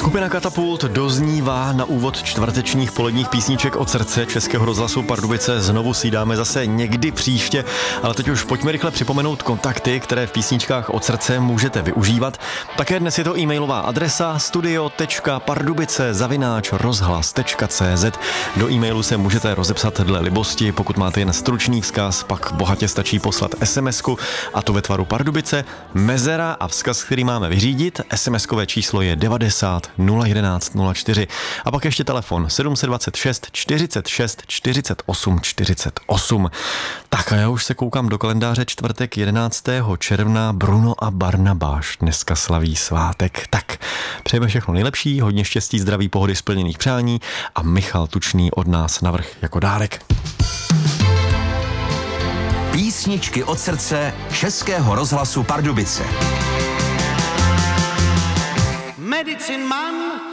Skupina Katapult doznívá na úvod čtvrtečních poledních písniček od srdce Českého rozhlasu Pardubice. Znovu si dáme zase někdy příště, ale teď už pojďme rychle připomenout kontakty, které v písničkách od srdce můžete využívat. Také dnes je to e-mailová adresa studio.pardubice@rozhlas.cz. Do e-mailu se můžete rozepsat dle libosti, pokud máte jen stručný vzkaz, pak bohatě stačí poslat SMS-ku, a to ve tvaru Pardubice, mezera a vzkaz, který máme vyřídit. SMS-kové číslo je 90 011 04 a pak ještě telefon 726 46 48 48. Tak a já už se koukám do kalendáře, čtvrtek 11. června, Bruno a Barnabáš dneska slaví svátek. Tak přejeme všechno nejlepší, hodně štěstí, zdraví, pohody, splněných přání a Michal Tučný od nás navrch jako dárek. Písničky od srdce Českého rozhlasu Pardubice. Medicine Man